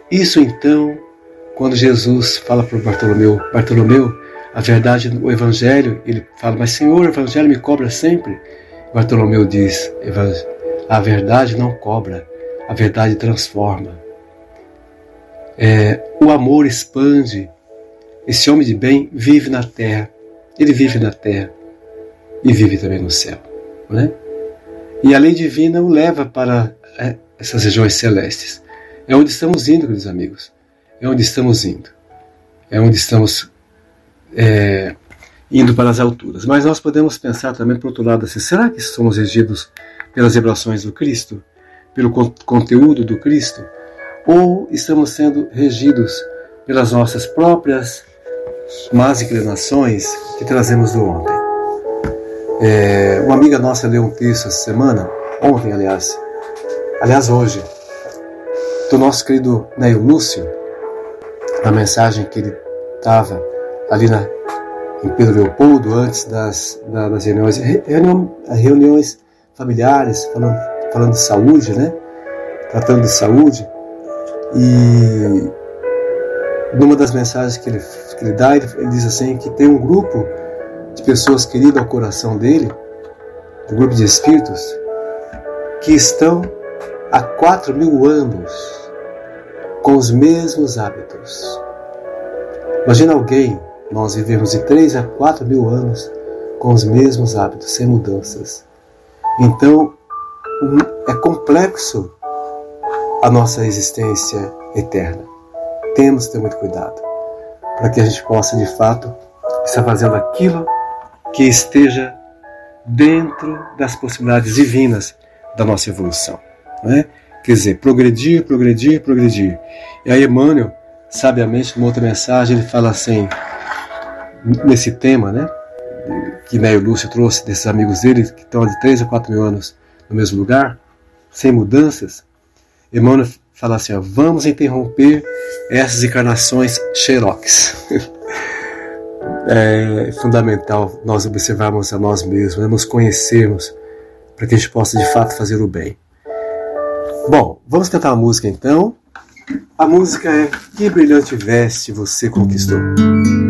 Isso então, quando Jesus fala para Bartolomeu, a verdade, o Evangelho, ele fala, mas Senhor, o Evangelho me cobra sempre. Bartolomeu diz, a verdade não cobra, a verdade transforma. O amor expande. Esse homem de bem vive na terra. Ele vive na terra e vive também no céu, né? E a lei divina o leva para essas regiões celestes. É onde estamos indo, queridos amigos. É onde estamos indo. É onde estamos indo para as alturas. Mas nós podemos pensar também, por outro lado, assim, será que somos regidos pelas vibrações do Cristo? Pelo conteúdo do Cristo? Ou estamos sendo regidos pelas nossas próprias más inclinações que trazemos do ontem? Uma amiga nossa leu um texto essa semana, ontem aliás hoje, do nosso querido Neio Lúcio, na mensagem que ele estava ali em Pedro Leopoldo, antes das reuniões familiares, falando de saúde, né? Tratando de saúde. E numa das mensagens que ele dá, ele diz assim, que tem um grupo de pessoas queridas ao coração dele, um grupo de espíritos, que estão há 4.000 anos com os mesmos hábitos. Imagina alguém, nós vivemos de 3 a 4.000 anos com os mesmos hábitos, sem mudanças. Então, é complexo a nossa existência eterna. Temos que ter muito cuidado para que a gente possa, de fato, estar fazendo aquilo que esteja dentro das possibilidades divinas da nossa evolução, não é? Quer dizer, progredir. E aí Emmanuel, sabiamente, numa outra mensagem, ele fala assim, nesse tema, né, que Neio Lúcio trouxe desses amigos dele, que estão há de 3 a 4.000 anos no mesmo lugar, sem mudanças. Emmanuel fala assim, vamos interromper essas encarnações xerox. É fundamental nós observarmos a nós mesmos, nos conhecermos, para que a gente possa de fato fazer o bem. Bom, vamos cantar uma música então. A música é Que Brilhante Veste Você Conquistou.